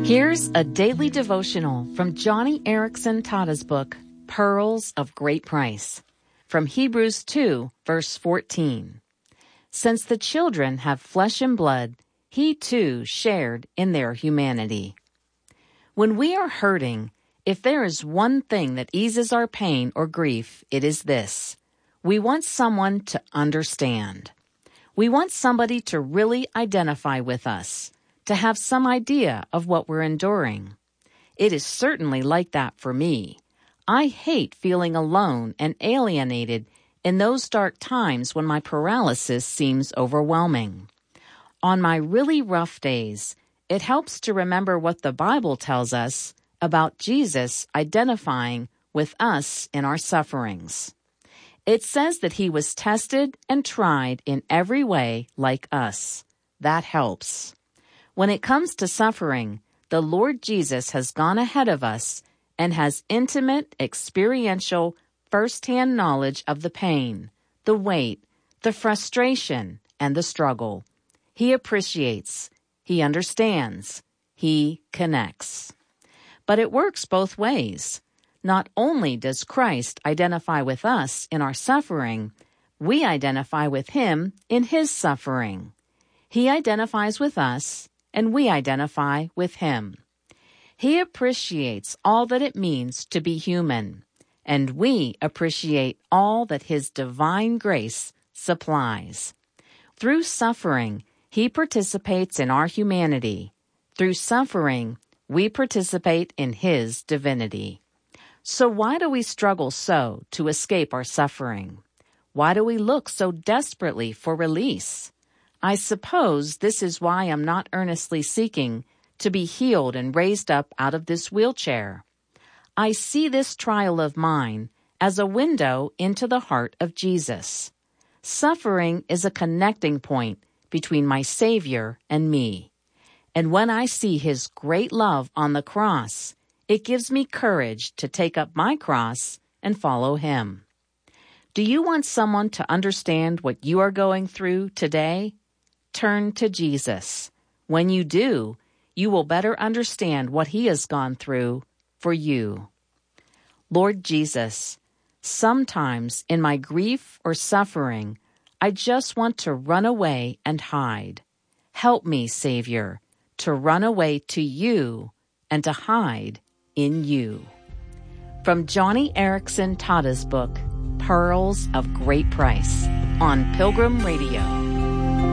Here's a daily devotional from Johnny Erickson Tada's book, Pearls of Great Price, from Hebrews 2, verse 14. Since the children have flesh and blood, he too shared in their humanity. When we are hurting, if there is one thing that eases our pain or grief, it is this. We want someone to understand. We want somebody to really identify with us, to have some idea of what we're enduring. It is certainly like that for me. I hate feeling alone and alienated in those dark times when my paralysis seems overwhelming. On my really rough days, it helps to remember what the Bible tells us about Jesus identifying with us in our sufferings. It says that he was tested and tried in every way like us. That helps. When it comes to suffering, the Lord Jesus has gone ahead of us and has intimate, experiential, first-hand knowledge of the pain, the weight, the frustration, and the struggle. He appreciates, he understands, he connects. But it works both ways. Not only does Christ identify with us in our suffering, we identify with him in his suffering. He identifies with us, and we identify with him. He appreciates all that it means to be human, and we appreciate all that his divine grace supplies. Through suffering, he participates in our humanity. Through suffering, we participate in his divinity. So why do we struggle so to escape our suffering? Why do we look so desperately for release? I suppose this is why I'm not earnestly seeking to be healed and raised up out of this wheelchair. I see this trial of mine as a window into the heart of Jesus. Suffering is a connecting point between my Savior and me. And when I see his great love on the cross, it gives me courage to take up my cross and follow him. Do you want someone to understand what you are going through today? Turn to Jesus. When you do, you will better understand what he has gone through for you. Lord Jesus, sometimes in my grief or suffering, I just want to run away and hide. Help me, Savior, to run away to you and to hide in you. From Johnny Erickson Tada's book, Pearls of Great Price, on Pilgrim Radio.